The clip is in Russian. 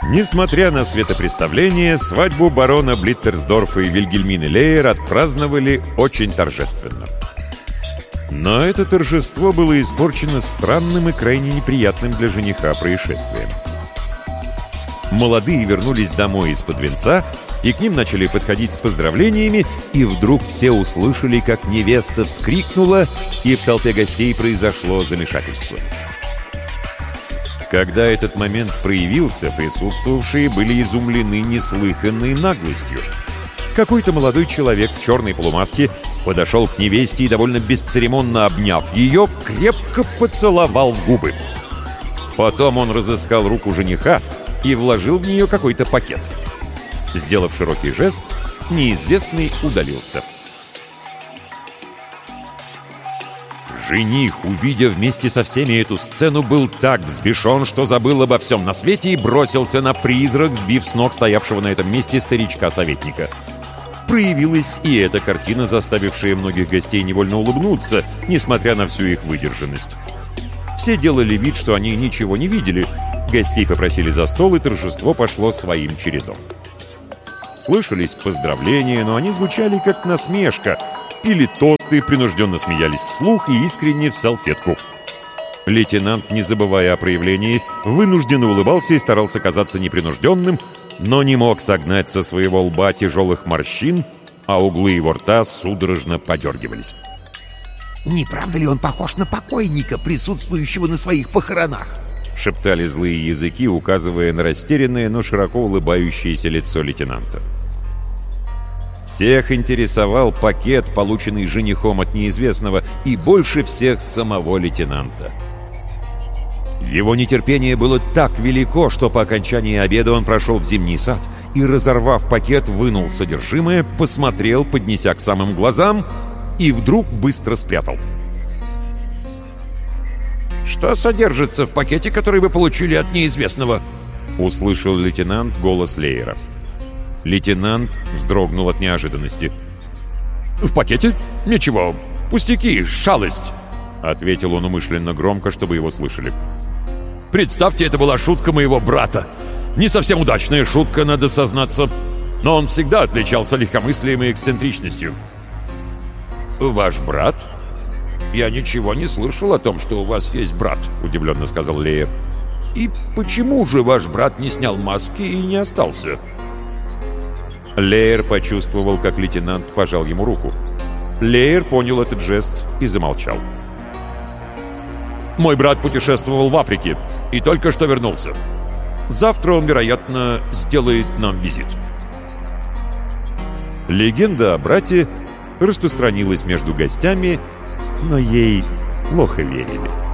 Несмотря на светопреставление, свадьбу барона Блиттерсдорфа и Вильгельмины Лейер отпраздновали очень торжественно. Но это торжество было испорчено странным и крайне неприятным для жениха происшествием. Молодые вернулись домой из-под венца, и к ним начали подходить с поздравлениями, и вдруг все услышали, как невеста вскрикнула, и в толпе гостей произошло замешательство. Когда этот момент проявился, присутствовавшие были изумлены неслыханной наглостью. Какой-то молодой человек в черной полумаске подошел к невесте и, довольно бесцеремонно обняв ее, крепко поцеловал в губы. Потом он разыскал руку жениха и вложил в нее какой-то пакет. Сделав широкий жест, неизвестный удалился. Жених, увидя вместе со всеми эту сцену, был так взбешен, что забыл обо всем на свете и бросился на призрак, сбив с ног стоявшего на этом месте старичка-советника. Проявилась и эта картина, заставившая многих гостей невольно улыбнуться, несмотря на всю их выдержанность. Все делали вид, что они ничего не видели. Гостей попросили за стол, и торжество пошло своим чередом. Слышались поздравления, но они звучали как насмешка. Пили тосты, принужденно смеялись вслух и искренне в салфетку. Лейтенант, не забывая о проявлении, вынужденно улыбался и старался казаться непринужденным, но не мог согнать со своего лба тяжелых морщин, а углы его рта судорожно подергивались. «Не правда ли он похож на покойника, присутствующего на своих похоронах?» — шептали злые языки, указывая на растерянное, но широко улыбающееся лицо лейтенанта. Всех интересовал пакет, полученный женихом от неизвестного, и больше всех самого лейтенанта. Его нетерпение было так велико, что по окончании обеда он прошел в зимний сад и, разорвав пакет, вынул содержимое, посмотрел, поднеся к самым глазам, и вдруг быстро спрятал. «Что содержится в пакете, который вы получили от неизвестного?» — услышал лейтенант голос Лейера. Лейтенант вздрогнул от неожиданности. «В пакете? Ничего. Пустяки, шалость!» — ответил он умышленно громко, чтобы его слышали. «Представьте, это была шутка моего брата. Не совсем удачная шутка, надо сознаться. Но он всегда отличался легкомыслием и эксцентричностью». «Ваш брат? Я ничего не слышал о том, что у вас есть брат», — удивленно сказал Лейер. «И почему же ваш брат не снял маски и не остался?» Лейер почувствовал, как лейтенант пожал ему руку. Лейер понял этот жест и замолчал. «Мой брат путешествовал в Африке и только что вернулся. Завтра он, вероятно, сделает нам визит». Легенда о брате распространилась между гостями, но ей плохо верили.